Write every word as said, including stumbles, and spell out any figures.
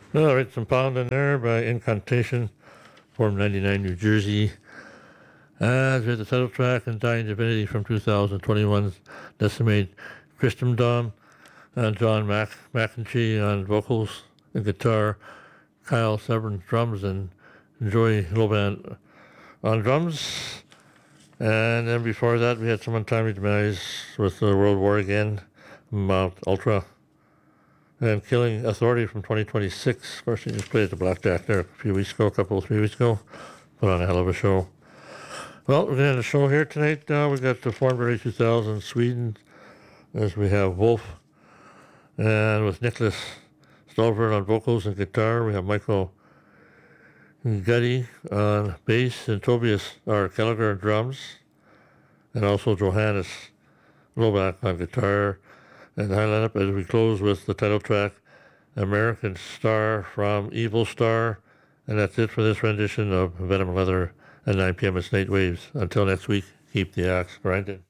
All right, some pounding there by Incantation, Form ninety-nine, New Jersey. As we had the title track and Dying Divinity from two thousand twenty-one's Decimate Christendom, and John Mac McInchie on vocals and guitar, Kyle Severn drums, and Joey Loban on drums. And then before that, we had some untimely demise with the World War again, Mount Ultra, and Killing Authority from twenty twenty-six. Of course, he just played the Blackjack there a few weeks ago, a couple, three weeks ago. Put on a hell of a show. Well, we're going to end the show here tonight. Now we got the Formbury two thousand Sweden, as we have Wolf, and with Nicholas Stolberg on vocals and guitar. We have Michael Gutty on bass and Tobias R. Gallagher on drums, and also Johannes Loback on guitar. And high lineup as we close with the title track, American Star from Evil Star. And that's it for this rendition of Venom Leather at nine p.m. at Nate Waves. Until next week, keep the axe grinding.